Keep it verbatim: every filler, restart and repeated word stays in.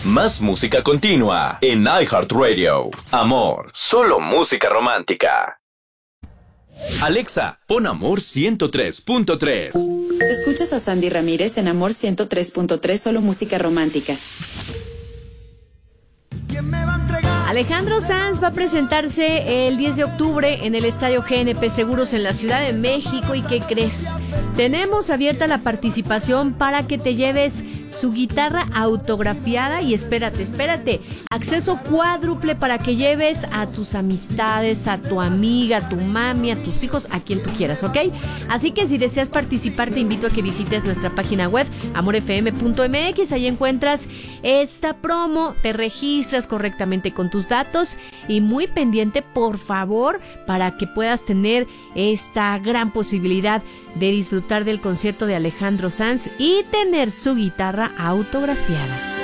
Más música continua en iHeartRadio. Amor, solo música romántica. Alexa, pon Amor ciento tres punto tres. Escuchas a Sandy Ramírez en Amor ciento tres punto tres, solo música romántica. Alejandro Sanz va a presentarse el diez de octubre en el Estadio G N P Seguros en la Ciudad de México. ¿Y qué crees? Tenemos abierta la participación para que te lleves su guitarra autografiada y espérate, espérate, acceso cuádruple para que lleves a tus amistades, a tu amiga, a tu mami, a tus hijos, a quien tú quieras, ¿ok? Así que si deseas participar, te invito a que visites nuestra página web amor f m punto m x. Ahí encuentras esta promo, te registras correctamente con tus datos y muy pendiente, por favor, para que puedas tener esta gran posibilidad de disfrutar del concierto de Alejandro Sanz y tener su guitarra autografiada.